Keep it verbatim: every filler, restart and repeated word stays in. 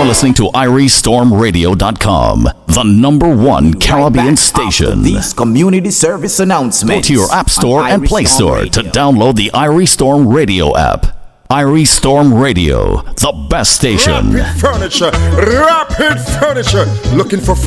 listening to Irie Storm Radio dot com, the number one Caribbean Right station. These community service announcements. Go to your App Store and Play Store to download the Irie Storm Radio app. Irie Storm Radio, the best station. Rapid Furniture, Rapid Furniture. Looking for